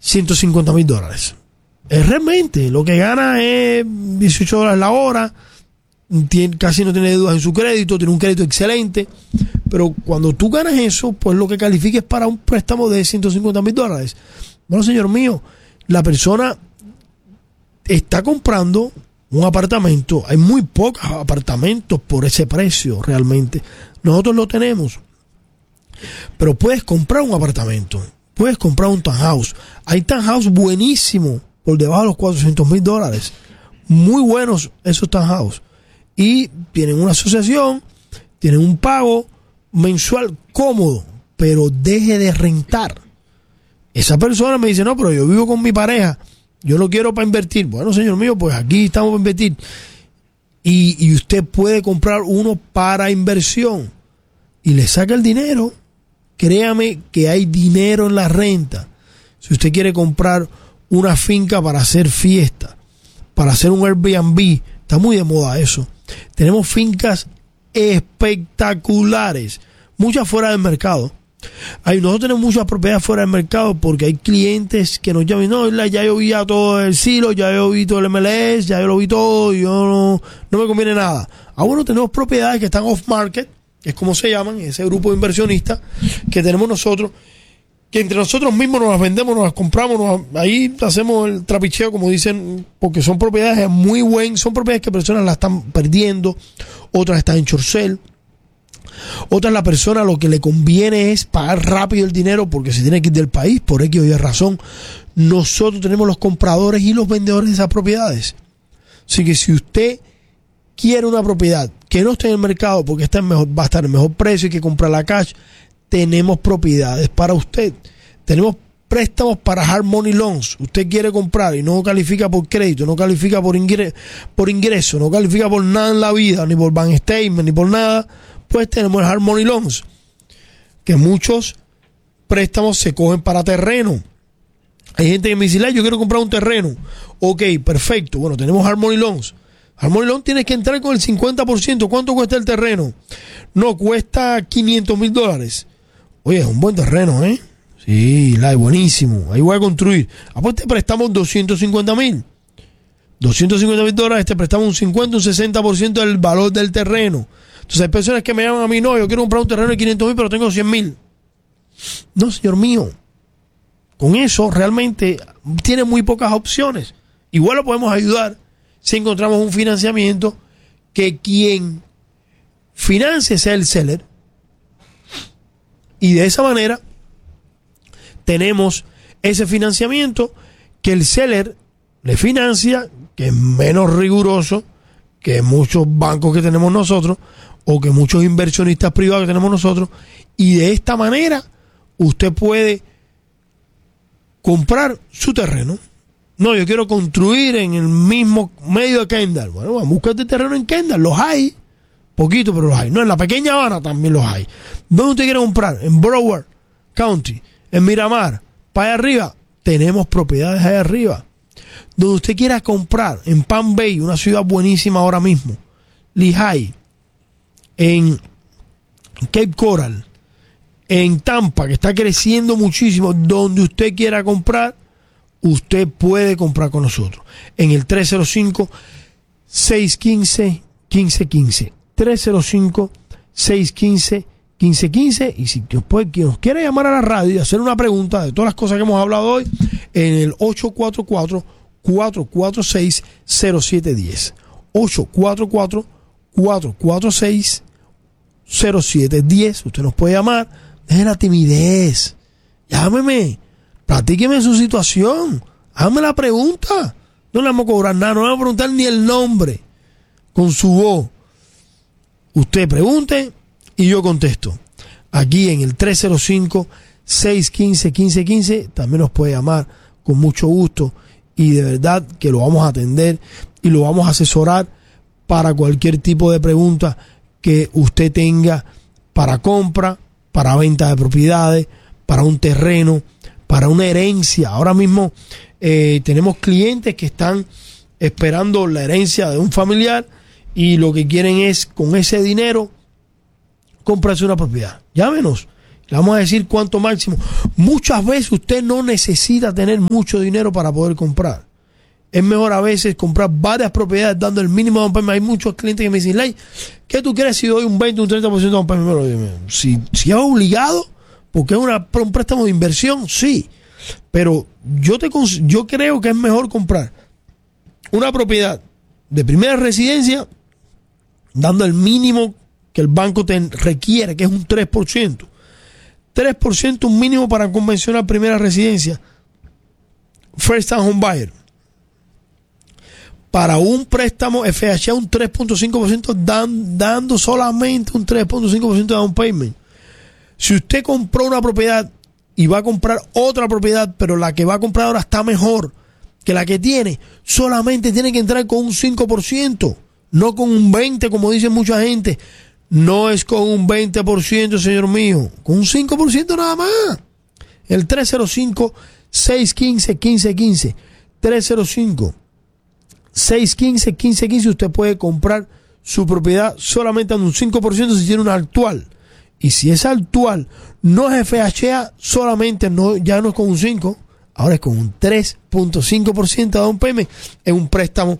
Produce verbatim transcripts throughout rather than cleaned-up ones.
ciento cincuenta mil dólares. Es realmente, lo que gana es dieciocho dólares la hora, tiene, casi no tiene deudas en su crédito, tiene un crédito excelente, pero cuando tú ganas eso, pues lo que califica es para un préstamo de ciento cincuenta mil dólares. Bueno, señor mío, la persona está comprando un apartamento, hay muy pocos apartamentos por ese precio realmente. Nosotros lo tenemos, pero puedes comprar un apartamento, puedes comprar un townhouse. Hay townhouse buenísimo por debajo de los cuatrocientos mil dólares, muy buenos esos townhouse, y tienen una asociación, tienen un pago mensual cómodo, pero deje de rentar. Esa persona me dice, no, pero yo vivo con mi pareja, yo lo quiero para invertir. Bueno, señor mío, pues aquí estamos para invertir. Y, y usted puede comprar uno para inversión y le saca el dinero. Créame que hay dinero en la renta. Si usted quiere comprar una finca para hacer fiesta, para hacer un Airbnb, está muy de moda eso. Tenemos fincas espectaculares, muchas fuera del mercado. Hay, nosotros tenemos muchas propiedades fuera del mercado porque hay clientes que nos llaman, no, ya yo vi ya todo el silo, ya yo vi todo el M L S, ya yo lo vi todo, y yo no, no me conviene nada. Ah, bueno, tenemos propiedades que están off market, que es como se llaman, ese grupo de inversionistas que tenemos nosotros, que entre nosotros mismos nos las vendemos, nos las compramos, nos, ahí hacemos el trapicheo, como dicen, porque son propiedades muy buenas, son propiedades que personas las están perdiendo, otras están en chorcel. Otra, la persona lo que le conviene es pagar rápido el dinero porque se tiene que ir del país por X o Y razón. Nosotros tenemos los compradores y los vendedores de esas propiedades. Así que si usted quiere una propiedad que no esté en el mercado porque está en mejor, va a estar en mejor precio y que comprarla cash, tenemos propiedades para usted. Tenemos préstamos para hard money loans. Usted quiere comprar y no califica por crédito, no califica por ingreso, por ingreso, no califica por nada en la vida, ni por bank statement, ni por nada. Pues tenemos el hard money loans, que muchos préstamos se cogen para terreno. Hay gente que me dice, yo quiero comprar un terreno. Ok, perfecto. Bueno, tenemos hard money loans. Hard money loan tienes que entrar con el cincuenta por ciento. ¿Cuánto cuesta el terreno? No, cuesta quinientos mil dólares. Oye, es un buen terreno, ¿eh? Sí, la es buenísimo. Ahí voy a construir. Ah, pues te prestamos doscientos cincuenta mil. doscientos cincuenta mil dólares, te prestamos un cincuenta, un sesenta por ciento del valor del terreno. Entonces hay personas que me llaman a mí, no, yo quiero comprar un terreno de quinientos mil, pero tengo cien mil. No, señor mío. Con eso realmente tiene muy pocas opciones. Igual lo podemos ayudar si encontramos un financiamiento que quien financie sea el seller. Y de esa manera tenemos ese financiamiento que el seller le financia, que es menos riguroso que muchos bancos que tenemos nosotros o que muchos inversionistas privados que tenemos nosotros, y de esta manera usted puede comprar su terreno. No, yo quiero construir en el mismo medio de Kendall. Bueno, vamos a buscar este terreno en Kendall, los hay, poquito, pero los hay. No, en la pequeña Habana también los hay. ¿Dónde usted quiere comprar? En Broward County, en Miramar, para allá arriba, tenemos propiedades allá arriba. Donde usted quiera comprar, en Palm Bay, una ciudad buenísima ahora mismo, Lehigh, en Cape Coral, en Tampa, que está creciendo muchísimo, donde usted quiera comprar, usted puede comprar con nosotros. En el tres cero cinco, seis uno cinco, uno cinco uno cinco. tres cero cinco, seis uno cinco, uno cinco uno cinco. Y si después quien nos quiere llamar a la radio y hacer una pregunta de todas las cosas que hemos hablado hoy, en el ocho cuatro cuatro, cuatro cuatro seis, cero siete uno cero. ocho cuatro cuatro, cuatro cuatro seis, cero siete uno cero. Usted nos puede llamar. Deje la timidez. Llámeme. Platíqueme su situación. Hágame la pregunta. No le vamos a cobrar nada. No le vamos a preguntar ni el nombre. Con su voz. Usted pregunte y yo contesto. Aquí en el tres cero cinco, seis uno cinco, uno cinco uno cinco. También nos puede llamar con mucho gusto. Y de verdad que lo vamos a atender y lo vamos a asesorar para cualquier tipo de pregunta que usted tenga para compra, para venta de propiedades, para un terreno, para una herencia. Ahora mismo eh, tenemos clientes que están esperando la herencia de un familiar y lo que quieren es con ese dinero comprarse una propiedad. Llámenos. Le vamos a decir cuánto máximo. Muchas veces usted no necesita tener mucho dinero para poder comprar. Es mejor a veces comprar varias propiedades dando el mínimo down payment. Hay muchos clientes que me dicen, Ley, ¿qué tú crees si doy un veinte, un treinta por ciento de down payment? Si, si es obligado, porque es una, un préstamo de inversión, sí. Pero yo, te, yo creo que es mejor comprar una propiedad de primera residencia dando el mínimo que el banco te requiere, que es un tres por ciento. tres por ciento un mínimo para convencionar primera residencia. First time home buyer. Para un préstamo F H A un tres punto cinco por ciento dan, dando solamente un tres punto cinco por ciento de down payment. Si usted compró una propiedad y va a comprar otra propiedad, pero la que va a comprar ahora está mejor que la que tiene, solamente tiene que entrar con un cinco por ciento, no con un veinte por ciento como dice mucha gente. No es con un veinte por ciento, señor mío, con un cinco por ciento nada más. El tres cero cinco, seis uno cinco, uno cinco uno cinco, tres cero cinco, seis uno cinco, uno cinco uno cinco, usted puede comprar su propiedad solamente en un cinco por ciento si tiene una actual. Y si esa actual no es F H A, solamente no, ya no es con un cinco, ahora es con un tres punto cinco por ciento de down payment. Es un préstamo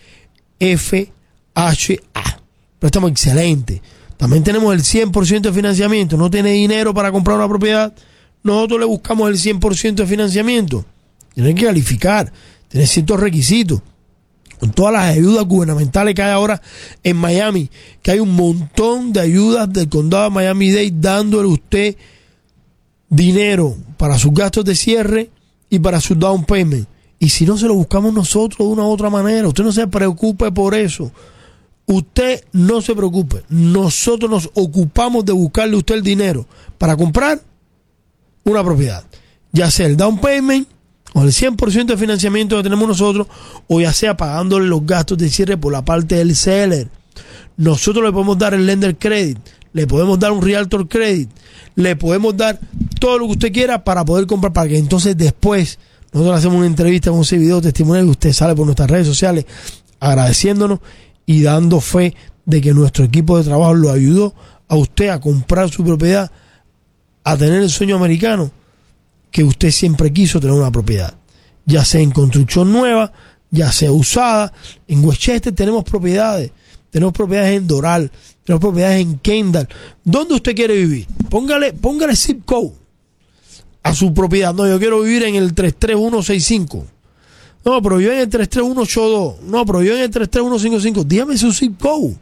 F H A. Préstamo excelente. También tenemos el cien por ciento de financiamiento. No tiene dinero para comprar una propiedad, nosotros le buscamos el cien por ciento de financiamiento. Tiene que calificar, tiene ciertos requisitos. Con todas las ayudas gubernamentales que hay ahora en Miami, que hay un montón de ayudas del condado de Miami-Dade dándole a usted dinero para sus gastos de cierre y para su down payment. Y si no, se lo buscamos nosotros de una u otra manera. Usted no se preocupe por eso. Usted no se preocupe. Nosotros nos ocupamos de buscarle a usted el dinero para comprar una propiedad. Ya sea el down payment o el cien por ciento de financiamiento que tenemos nosotros, o ya sea pagándole los gastos de cierre por la parte del seller. Nosotros le podemos dar el lender credit, le podemos dar un realtor credit, le podemos dar todo lo que usted quiera para poder comprar, para que entonces después nosotros hacemos una entrevista con ese video testimonial y usted sale por nuestras redes sociales agradeciéndonos y dando fe de que nuestro equipo de trabajo lo ayudó a usted a comprar su propiedad, a tener el sueño americano que usted siempre quiso tener, una propiedad, ya sea en construcción nueva, ya sea usada. En Westchester tenemos propiedades, tenemos propiedades en Doral, tenemos propiedades en Kendall. ¿Dónde usted quiere vivir? Póngale, póngale zip code a su propiedad. No, yo quiero vivir en el tres tres uno seis cinco. No, pero yo en el tres tres uno ocho dos. No, pero yo en el tres tres uno cinco cinco. Dígame su zip code.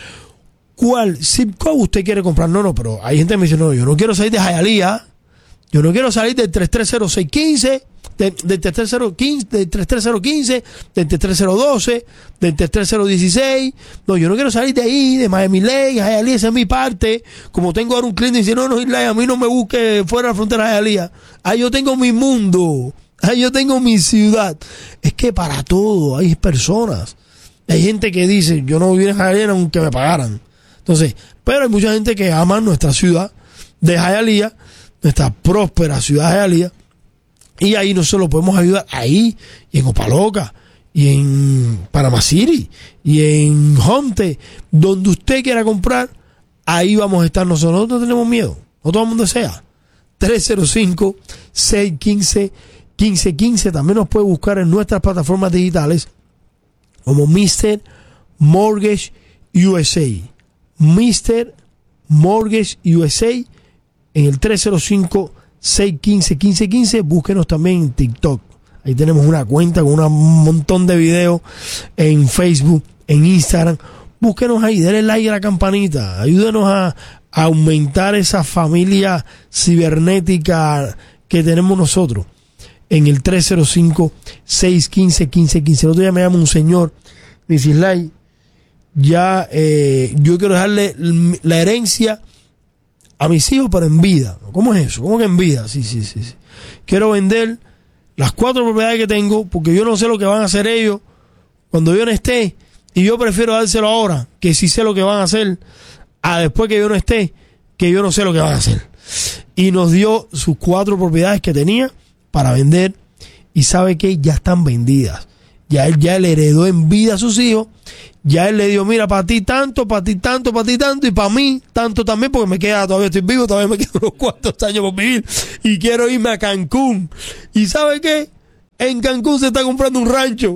¿Cuál zip code usted quiere comprar? No, no, pero hay gente que me dice, no, yo no quiero salir de Hialeah. Yo no quiero salir del tres tres cero seis uno cinco, del, del tres tres cero uno cinco, del tres tres cero uno cinco, del tres tres cero uno dos, del tres tres cero uno seis. No, yo no quiero salir de ahí, de Miami-Dade, Hialeah, esa es mi parte. Como tengo ahora un cliente y dice, no, no, a mí no me busque fuera de la frontera de Hialeah. Ahí yo tengo mi mundo, ahí yo tengo mi ciudad. Es que para todo hay personas. Hay gente que dice, yo no voy a vivir en Hialeah aunque me pagaran. Entonces, pero hay mucha gente que ama nuestra ciudad de Hialeah, nuestra próspera ciudad de Hialeah, y ahí nosotros lo podemos ayudar, ahí, y en Opa-locka, y en Panama City, y en Homestead, donde usted quiera comprar, ahí vamos a estar nosotros. Nosotros no tenemos miedo, no todo el mundo desea. tres cero cinco, seis uno cinco, uno cinco uno cinco. También nos puede buscar en nuestras plataformas digitales como mister Mortgage U S A. mister Mortgage U S A en el tres cero cinco, seis uno cinco, uno cinco uno cinco. Búsquenos también en TikTok. Ahí tenemos una cuenta con un montón de videos, en Facebook, en Instagram. Búsquenos ahí, denle like a la campanita. Ayúdenos a, a aumentar esa familia cibernética que tenemos nosotros. En el tres cero cinco, seis uno cinco, uno cinco uno cinco. El otro día me llama un señor, me dice, Lai, ya eh, yo quiero dejarle la herencia a mis hijos, pero en vida. ¿Cómo es eso? ¿Cómo que en vida? Sí, sí, sí, sí. Quiero vender las cuatro propiedades que tengo porque yo no sé lo que van a hacer ellos cuando yo no esté, y yo prefiero dárselo ahora, que si sé lo que van a hacer, a después que yo no esté, que yo no sé lo que van a hacer. Y nos dio sus cuatro propiedades que tenía para vender, y sabe que ya están vendidas. Ya él, ya él heredó en vida a sus hijos, Ya él le dio, mira, para ti tanto, para ti tanto, para ti tanto, y para mí tanto también, porque me queda, todavía estoy vivo, todavía me quedan unos cuantos años por vivir, y quiero irme a Cancún. ¿Y sabe qué? En Cancún se está comprando un rancho,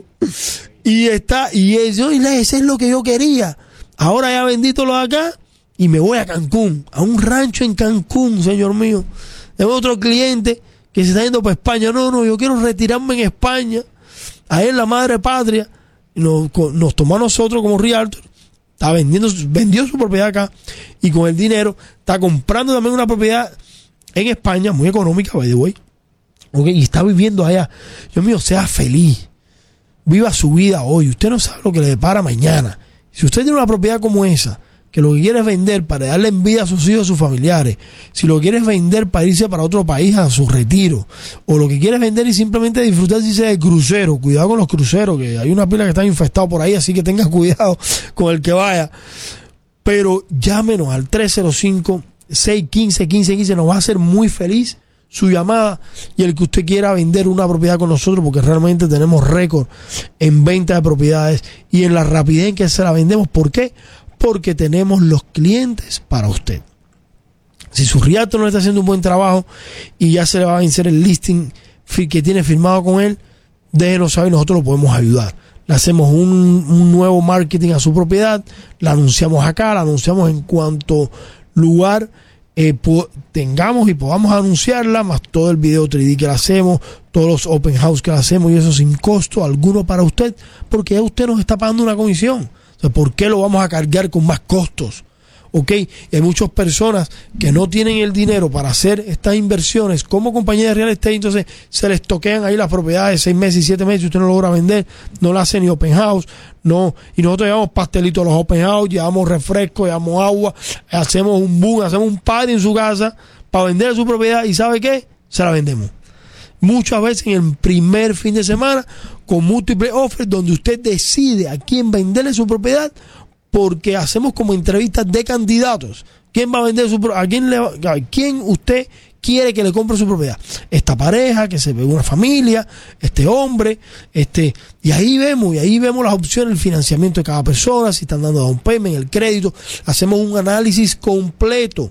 y está, y eso, y ese es lo que yo quería. Ahora ya bendito lo de acá, y me voy a Cancún, a un rancho en Cancún, señor mío. Tengo otro cliente que se está yendo para España. No, no, yo quiero retirarme en España, ahí en la madre patria. Nos, nos tomó a nosotros como realtor, está vendiendo, vendió su propiedad acá, y con el dinero está comprando también una propiedad en España, muy económica, by the way, okay, y está viviendo allá. Dios mío, sea feliz, viva su vida hoy. Usted no sabe lo que le depara mañana. Si usted tiene una propiedad como esa, que lo que quiere es vender para darle envidia a sus hijos, a sus familiares, si lo quiere es vender para irse para otro país a su retiro, o lo que quiere es vender y simplemente disfrutar si sea de crucero, cuidado con los cruceros, que hay una pila que están infestados por ahí, así que tenga cuidado con el que vaya. Pero llámenos al tres cero cinco, seis uno cinco, uno cinco uno cinco, nos va a hacer muy feliz su llamada, y el que usted quiera vender una propiedad con nosotros, porque realmente tenemos récord en venta de propiedades y en la rapidez en que se la vendemos. ¿Por qué? Porque tenemos los clientes para usted. Si su realtor no está haciendo un buen trabajo y ya se le va a vencer el listing que tiene firmado con él, déjenos saber, nosotros lo podemos ayudar. Le hacemos un, un nuevo marketing a su propiedad, la anunciamos acá, la anunciamos en cuanto lugar eh, po- tengamos y podamos anunciarla, más todo el video tres D que le hacemos, todos los open house que le hacemos, y eso sin costo alguno para usted, porque ya usted nos está pagando una comisión. O sea, ¿por qué lo vamos a cargar con más costos? ¿Ok? Y hay muchas personas que no tienen el dinero para hacer estas inversiones como compañía de real estate, entonces se les toquean ahí las propiedades seis meses y siete meses, y usted no logra vender, no la hace ni open house, no, y nosotros llevamos pastelitos a los open house, llevamos refresco, llevamos agua, hacemos un boom, hacemos un party en su casa para vender su propiedad, y ¿sabe qué? Se la vendemos. Muchas veces en el primer fin de semana, con múltiples offers, donde usted decide a quién venderle su propiedad, porque hacemos como entrevistas de candidatos. ¿Quién va a vender su propiedad? ¿A quién le va, a quién usted quiere que le compre su propiedad? Esta pareja, que se ve una familia, este hombre, este, y ahí vemos, y ahí vemos las opciones, el financiamiento de cada persona, si están dando down payment, el crédito, hacemos un análisis completo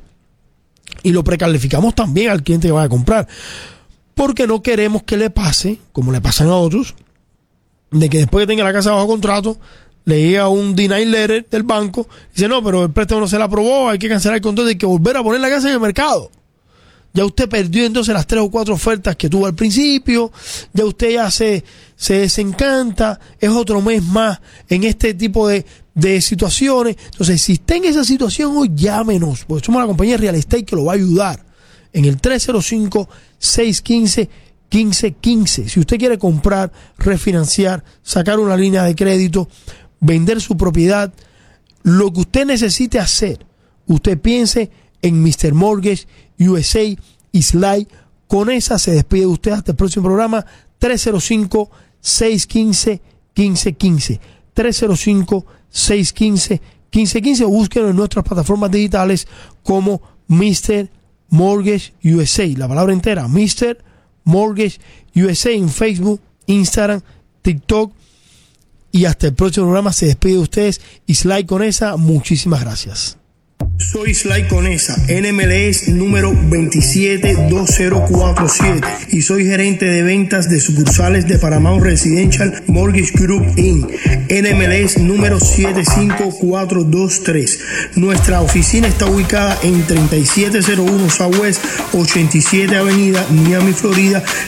y lo precalificamos también al cliente que vaya a comprar. Porque no queremos que le pase, como le pasan a otros, de que después que tenga la casa bajo contrato, le llega un deny letter del banco, y dice, no, pero el préstamo no se le aprobó, hay que cancelar el contrato, hay que volver a poner la casa en el mercado. Ya usted perdió entonces las tres o cuatro ofertas que tuvo al principio, ya usted ya se, se desencanta, es otro mes más en este tipo de, de situaciones. Entonces, si está en esa situación hoy, llámenos, porque somos la compañía de real estate que lo va a ayudar. En el tres cero cinco, seis uno cinco, uno cinco uno cinco. Si usted quiere comprar, refinanciar, sacar una línea de crédito, vender su propiedad, lo que usted necesite hacer, usted piense en mister Mortgage U S A y Sly. Con esa se despide usted hasta el próximo programa. Tres cero cinco, seis uno cinco, uno cinco uno cinco. tres cero cinco, seis uno cinco, uno cinco uno cinco. o búsquenlo en nuestras plataformas digitales como mister Mortgage U S A, la palabra entera, mister Mortgage U S A, en Facebook, Instagram, TikTok. Y hasta el próximo programa se despide de ustedes Sly Conesa. Muchísimas gracias. Soy Sly Conesa, N M L S número veintisiete dos cero cuatro siete, y soy gerente de ventas de sucursales de Paramount Residential Mortgage Group incorporated, N M L S número siete cinco cuatro dos tres. Nuestra oficina está ubicada en treinta y siete cero uno Southwest ochenta y siete Avenida, Miami, Florida